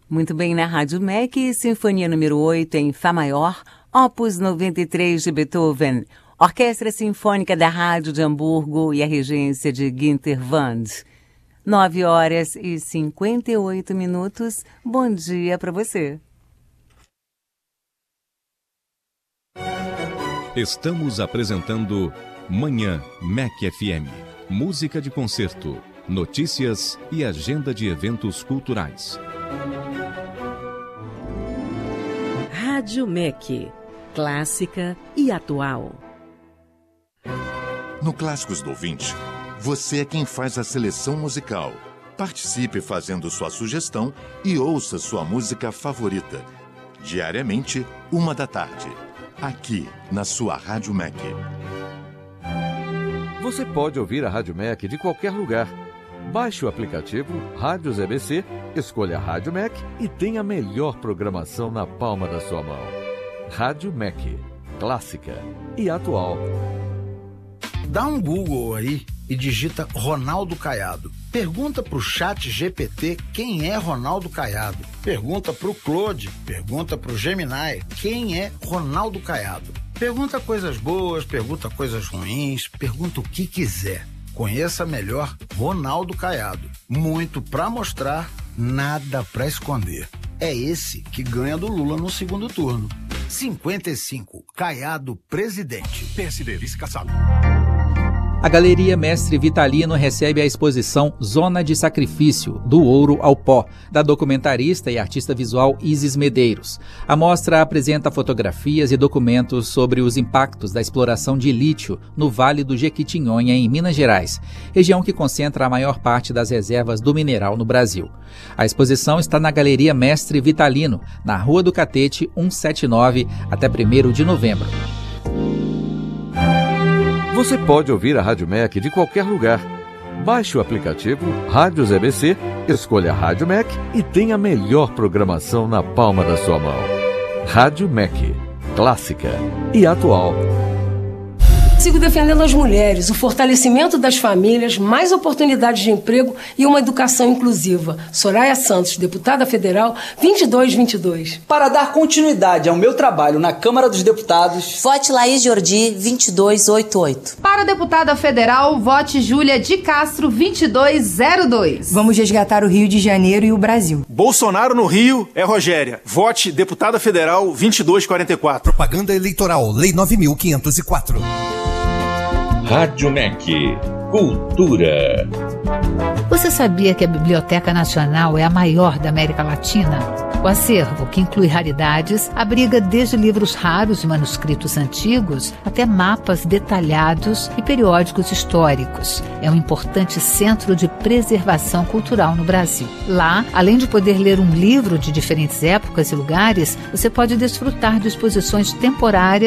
Muito bem, na Rádio MEC, Sinfonia número 8 em Fá maior, Opus 93 de Beethoven, Orquestra Sinfônica da Rádio de Hamburgo e a regência de Günter Wand. 9h58. Bom dia para você. Estamos apresentando Manhã MEC FM. Música de concerto, notícias e agenda de eventos culturais. Rádio MEC, clássica e atual. No Clássicos do Ouvinte, você é quem faz a seleção musical. Participe fazendo sua sugestão e ouça sua música favorita. Diariamente, 13h, aqui na sua Rádio MEC. Você pode ouvir a Rádio MEC de qualquer lugar. Baixe o aplicativo Rádios EBC, escolha a Rádio MEC e tenha a melhor programação na palma da sua mão. Rádio MEC, clássica e atual. Dá um Google aí e digita Ronaldo Caiado. Pergunta pro Chat GPT quem é Ronaldo Caiado. Pergunta pro Claude, pergunta pro Gemini quem é Ronaldo Caiado. Pergunta coisas boas, pergunta coisas ruins, pergunta o que quiser. Conheça melhor Ronaldo Caiado. Muito pra mostrar, nada pra esconder. É esse que ganha do Lula no segundo turno. 55, Caiado presidente. PSD, vice caçado. A Galeria Mestre Vitalino recebe a exposição Zona de Sacrifício, do Ouro ao Pó, da documentarista e artista visual Isis Medeiros. A mostra apresenta fotografias e documentos sobre os impactos da exploração de lítio no Vale do Jequitinhonha, em Minas Gerais, região que concentra a maior parte das reservas do mineral no Brasil. A exposição está na Galeria Mestre Vitalino, na Rua do Catete, 179, até 1º de novembro. Você pode ouvir a Rádio MEC de qualquer lugar. Baixe o aplicativo Rádios EBC, escolha a Rádio MEC e tenha a melhor programação na palma da sua mão. Rádio MEC, clássica e atual. Sigo defendendo as mulheres, o fortalecimento das famílias, mais oportunidades de emprego e uma educação inclusiva. Soraya Santos, deputada federal, 2222. Para dar continuidade ao meu trabalho na Câmara dos Deputados, vote Laís Jordi, 2288. Para a deputada federal, vote Júlia de Castro, 2202. Vamos resgatar o Rio de Janeiro e o Brasil. Bolsonaro no Rio é Rogéria. Vote deputada federal, 2244. Propaganda eleitoral, Lei 9.504. Rádio MEC, Cultura. Você sabia que a Biblioteca Nacional é a maior da América Latina? O acervo, que inclui raridades, abriga desde livros raros e manuscritos antigos até mapas detalhados e periódicos históricos. É um importante centro de preservação cultural no Brasil. Lá, além de poder ler um livro de diferentes épocas e lugares, você pode desfrutar de exposições temporárias